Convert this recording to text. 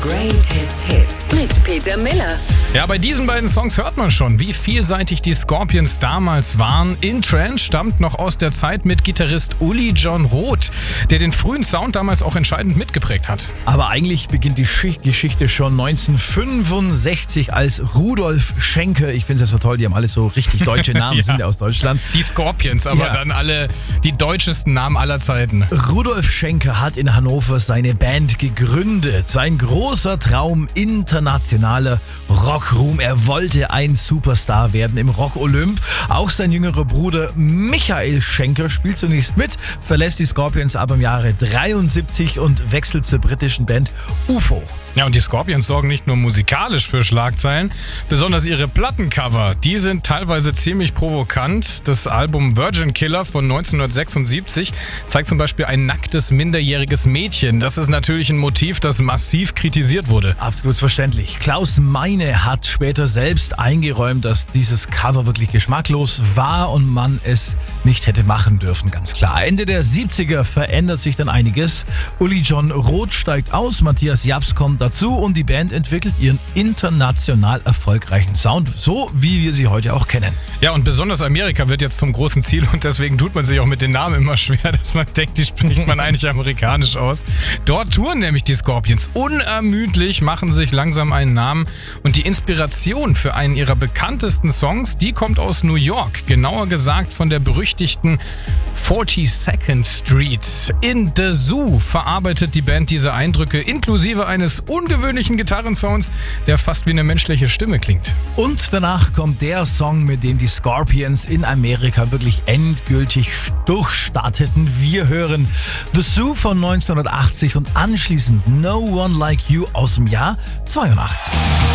Greatest Hits mit Peter Miller. Ja, bei diesen beiden Songs hört man schon, wie vielseitig die Scorpions damals waren. In Trance stammt noch aus der Zeit mit Gitarrist Uli Jon Roth, der den frühen Sound damals auch entscheidend mitgeprägt hat. Aber eigentlich beginnt die Geschichte schon 1965 als Rudolf Schenker. Ich finde es ja so toll, die haben alle so richtig deutsche Namen, Ja. sind ja aus Deutschland. Die Scorpions, aber Ja. dann alle die deutschesten Namen aller Zeiten. Rudolf Schenker hat in Hannover seine Band gegründet. Sein großer Traum, internationaler Rockruhm. Er wollte ein Superstar werden im Rock-Olymp. Auch sein jüngerer Bruder Michael Schenker spielt zunächst mit, verlässt die Scorpions aber im Jahre 73 und wechselt zur britischen Band UFO. Ja, und die Scorpions sorgen nicht nur musikalisch für Schlagzeilen, besonders ihre Plattencover, die sind teilweise ziemlich provokant. Das Album Virgin Killer von 1976 zeigt zum Beispiel ein nacktes, minderjähriges Mädchen. Das ist natürlich ein Motiv, das massiv kritisiert wurde. Absolut verständlich. Klaus Meine hat später selbst eingeräumt, dass dieses Cover wirklich geschmacklos war und man es nicht hätte machen dürfen, ganz klar. Ende der 70er verändert sich dann einiges. Uli Jon Roth steigt aus, Matthias Japs kommt dazu und die Band entwickelt ihren international erfolgreichen Sound, so wie wir sie heute auch kennen. Ja, und besonders Amerika wird jetzt zum großen Ziel und deswegen tut man sich auch mit den Namen immer schwer, dass man denkt, die spricht man eigentlich amerikanisch aus. Dort touren nämlich die Scorpions unermüdlich, machen sich langsam einen Namen und die Inspiration für einen ihrer bekanntesten Songs, die kommt aus New York, genauer gesagt von der berüchtigten 42nd Street. In The Zoo verarbeitet die Band diese Eindrücke inklusive eines ungewöhnlichen Gitarrensounds, der fast wie eine menschliche Stimme klingt. Und danach kommt der Song, mit dem die Scorpions in Amerika wirklich endgültig durchstarteten. Wir hören The Zoo von 1980 und anschließend No One Like You aus dem Jahr 82.